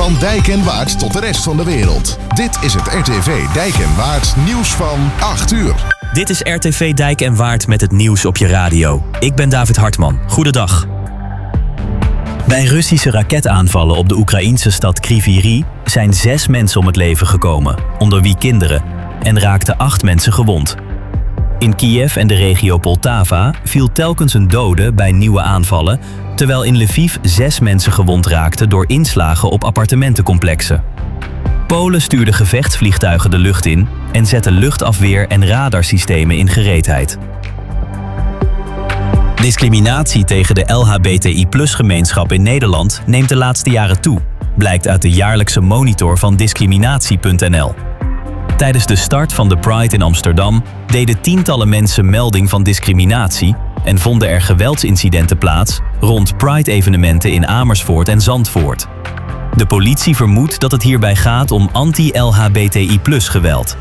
Van Dijk en Waard tot de rest van de wereld. Dit is het RTV Dijk en Waard nieuws van 8 uur. Dit is RTV Dijk en Waard met het nieuws op je radio. Ik ben David Hartman. Goedendag. Bij Russische raketaanvallen op de Oekraïense stad Kryvyi Rih zijn 6 mensen om het leven gekomen, onder wie kinderen, en raakten 8 mensen gewond. In Kiev en de regio Poltava viel telkens een dode bij nieuwe aanvallen, terwijl in Lviv 6 mensen gewond raakten door inslagen op appartementencomplexen. Polen stuurde gevechtsvliegtuigen de lucht in en zette luchtafweer- en radarsystemen in gereedheid. Discriminatie tegen de LHBTI+-gemeenschap in Nederland neemt de laatste jaren toe, blijkt uit de jaarlijkse monitor van discriminatie.nl. Tijdens de start van de Pride in Amsterdam deden tientallen mensen melding van discriminatie en vonden er geweldsincidenten plaats rond Pride-evenementen in Amersfoort en Zandvoort. De politie vermoedt dat het hierbij gaat om anti-LHBTI+-geweld.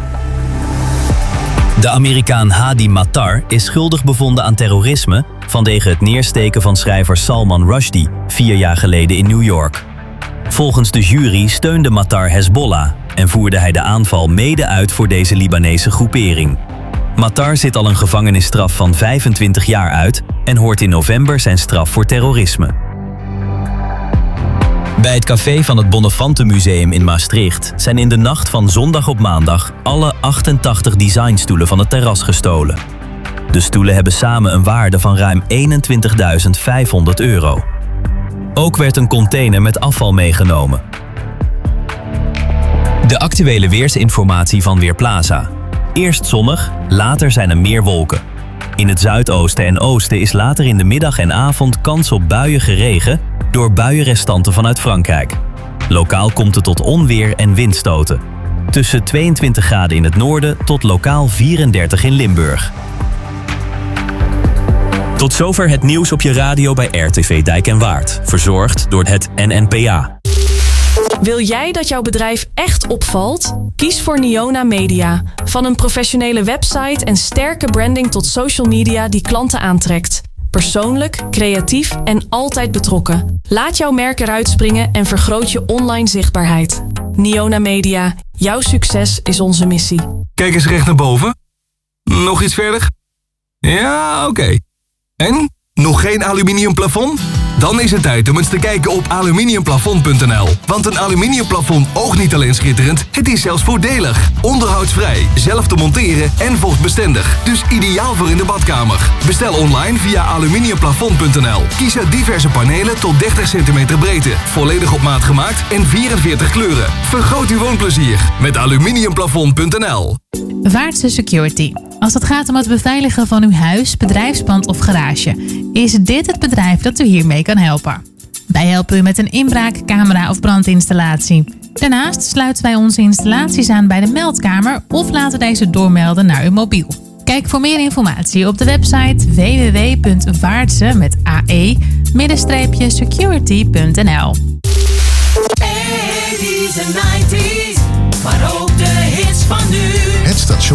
De Amerikaan Hadi Matar is schuldig bevonden aan terrorisme vanwege het neersteken van schrijver Salman Rushdie 4 jaar geleden in New York. Volgens de jury steunde Matar Hezbollah en voerde hij de aanval mede uit voor deze Libanese groepering. Matar zit al een gevangenisstraf van 25 jaar uit en hoort in november zijn straf voor terrorisme. Bij het café van het Bonnefante Museum in Maastricht zijn in de nacht van zondag op maandag alle 88 designstoelen van het terras gestolen. De stoelen hebben samen een waarde van ruim €21.500. Ook werd een container met afval meegenomen. De actuele weersinformatie van Weerplaza. Eerst zonnig, later zijn er meer wolken. In het zuidoosten en oosten is later in de middag en avond kans op buiige regen door buienrestanten vanuit Frankrijk. Lokaal komt het tot onweer en windstoten. Tussen 22 graden in het noorden tot lokaal 34 in Limburg. Tot zover het nieuws op je radio bij RTV Dijk en Waard. Verzorgd door het NNPA. Wil jij dat jouw bedrijf echt opvalt? Kies voor Niona Media. Van een professionele website en sterke branding tot social media die klanten aantrekt. Persoonlijk, creatief en altijd betrokken. Laat jouw merk eruit springen en vergroot je online zichtbaarheid. Niona Media. Jouw succes is onze missie. Kijk eens recht naar boven. Nog iets verder? Ja, oké. En? Nog geen aluminium plafond? Dan is het tijd om eens te kijken op aluminiumplafond.nl. Want een aluminiumplafond oogt niet alleen schitterend, het is zelfs voordelig. Onderhoudsvrij, zelf te monteren en vochtbestendig. Dus ideaal voor in de badkamer. Bestel online via aluminiumplafond.nl. Kies uit diverse panelen tot 30 cm breedte. Volledig op maat gemaakt en 44 kleuren. Vergroot uw woonplezier met aluminiumplafond.nl. Vaartse Security. Als het gaat om het beveiligen van uw huis, bedrijfspand of garage, is dit het bedrijf dat u hiermee kan helpen. Wij helpen u met een inbraak, camera of brandinstallatie. Daarnaast sluiten wij onze installaties aan bij de meldkamer of laten deze doormelden naar uw mobiel. Kijk voor meer informatie op de website www.vaartse-security.nl. 80's en 90's, maar ook de hits van nu. Het station